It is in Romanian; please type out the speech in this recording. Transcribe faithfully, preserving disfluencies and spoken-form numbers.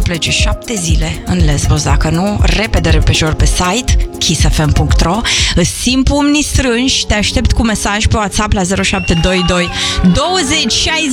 plece șapte zile în Lesbos, dacă nu, repede, repejor pe site kiss f m punct r o. Îți simt pumnii strânși, te aștept cu mesaj pe WhatsApp la zero șapte doi doi douăzeci șaizeci